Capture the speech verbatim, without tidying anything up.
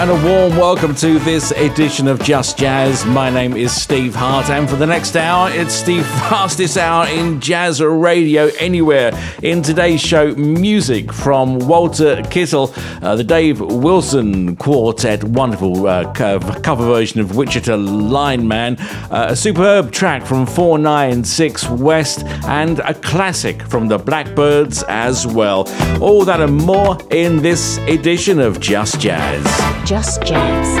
And a warm welcome to this edition of Just Jazz. My name is Steve Hart, and for the next hour, it's the fastest hour in jazz radio anywhere. In today's show, music from Walter Kittle, uh, the Dave Wilson Quartet, wonderful uh, cover version of Wichita Lineman, uh, a superb track from four nine six West, and a classic from the Blackbirds as well. All that and more in this edition of Just Jazz. Just Jazz.